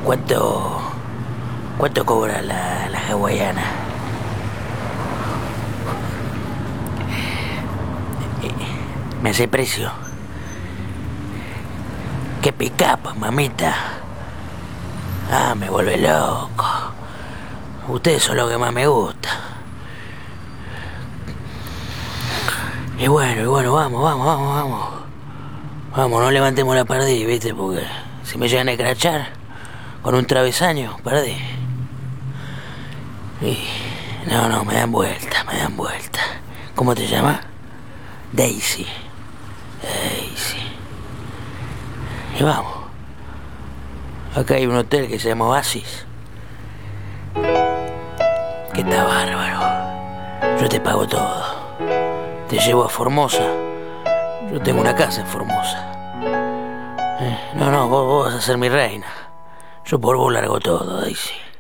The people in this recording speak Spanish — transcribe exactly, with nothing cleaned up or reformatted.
¿Cuánto, cuánto cobra la, la hawaiana? ¿Me hace precio? ¿Qué pick-up, mamita? Ah, me vuelve loco. Ustedes son lo que más me gusta. Y bueno, y bueno, vamos, vamos, vamos, vamos. Vamos, no levantemos la perdiz, ¿viste? Porque si me llegan a escrachar con un travesaño, perdí. Y... No, no, me dan vuelta, me dan vuelta. ¿Cómo te llamas? Daisy. Daisy. Y vamos. Acá hay un hotel que se llama Oasis, que está bárbaro. Yo te pago todo. Te llevo a Formosa. Yo tengo una casa en Formosa. Eh, no, no, vos, vos vas a ser mi reina. Yo por vos largo todo, Daisy.